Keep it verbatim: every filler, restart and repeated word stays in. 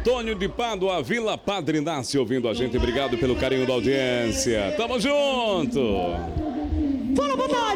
Antônio de Pádua, Vila Padre Inácio, ouvindo a gente. Obrigado pelo carinho da audiência. Tamo junto. Fala, boa tarde.